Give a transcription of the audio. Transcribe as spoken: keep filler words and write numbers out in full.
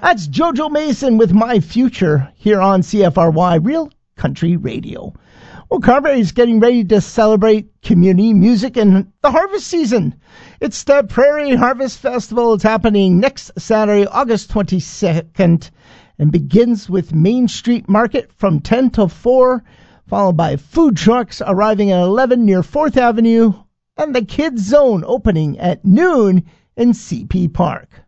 That's JoJo Mason with My Future here on C F R Y Real Country Radio. Well, Carberry is getting ready to celebrate community music and the harvest season. It's the Prairie Harvest Festival. It's happening next Saturday, August twenty-second, and begins with Main Street Market from ten till four, followed by food trucks arriving at eleven near fourth Avenue, and the Kids Zone opening at noon in C P Park.